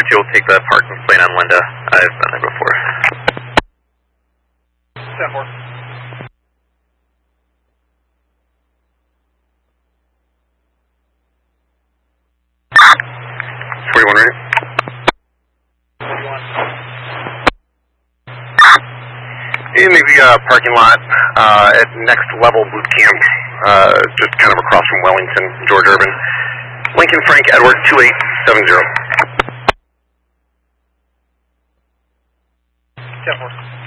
2 will take the parking plane on Linda. I've been there before. 10-4. 41 ready. 41. Maybe parking lot at Next Level Boot Camp, just kind of across from Wellington, George Urban. Lincoln Frank Edward 2870. 10-4.